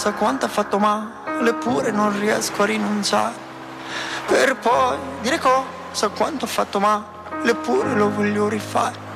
sa quanto ha fatto male, eppure non riesco a rinunciare. Per poi dire cosa quanto ha fatto male, eppure lo voglio rifare.